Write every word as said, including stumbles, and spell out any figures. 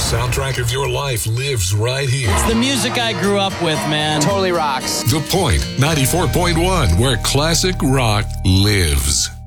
soundtrack of your life lives right here. It's the music I grew up with, man. Totally rocks. The Point, ninety-four point one, where classic rock lives.